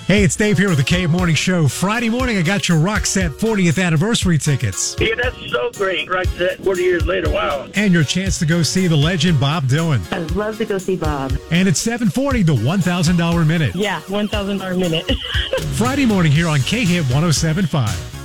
Hey, it's Dave here with the K Morning Show. Friday morning, I got your Roxette 40th anniversary tickets. Yeah, that's so great. Roxette, 40 years later, wow. And your chance to go see the legend Bob Dylan. I'd love to go see Bob. And it's 740, the $1,000 minute. Yeah, $1,000 minute. Friday morning here on K-Hit 107.5.